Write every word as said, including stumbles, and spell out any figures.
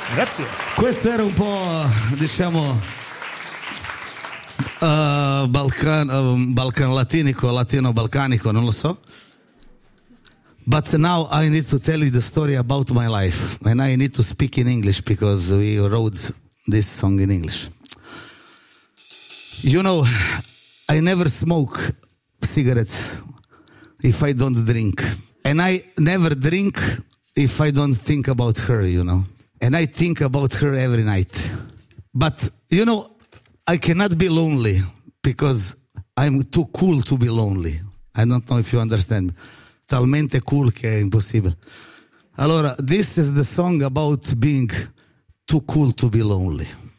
Grazie. Questo era un po', diciamo, uh, Balcan, uh, Balcan latinico, latino balcanico, non lo so. But now I need to tell you the story about my life. And I need to speak in English because we wrote this song in English. You know, I never smoke cigarettes if I don't drink. And I never drink if I don't think about her, you know. And I think about her every night. But, you know, I cannot be lonely because I'm too cool to be lonely. I don't know if you understand. Talmente cool che è impossibile. Allora, this is the song about being too cool to be lonely.